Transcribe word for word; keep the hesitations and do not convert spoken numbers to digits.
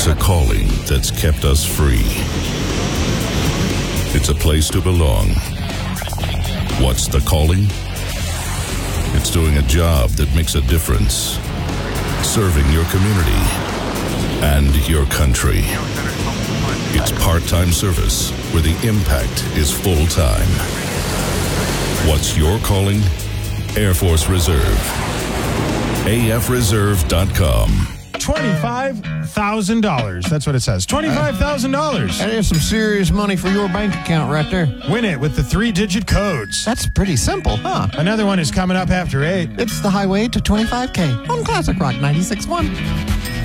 It's a calling that's kept us free. It's a place to belong. What's the calling? It's doing a job that makes a difference. Serving your community and your country. It's part-time service where the impact is full-time. What's your calling? Air Force Reserve. A F reserve dot com. twenty-five thousand dollars. That's what it says. twenty-five thousand dollars. That is some serious money for your bank account right there. Win it with the three-digit codes. That's pretty simple, huh? Another one is coming up after eight. It's the highway to twenty-five K on Classic Rock ninety-six point one.